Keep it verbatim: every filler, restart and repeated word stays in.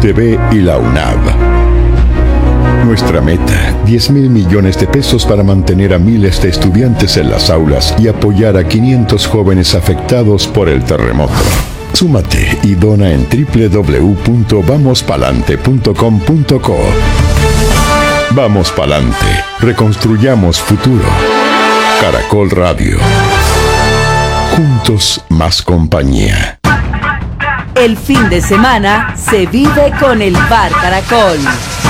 T V y la UNAV. Nuestra meta, diez mil millones de pesos para mantener a miles de estudiantes en las aulas y apoyar a quinientos jóvenes afectados por el terremoto. Súmate y dona en doble u doble u doble u punto vamos palante punto com punto co. Vamos Palante, reconstruyamos futuro. Caracol Radio. Juntos más compañía. El fin de semana se vive con el Bar Caracol.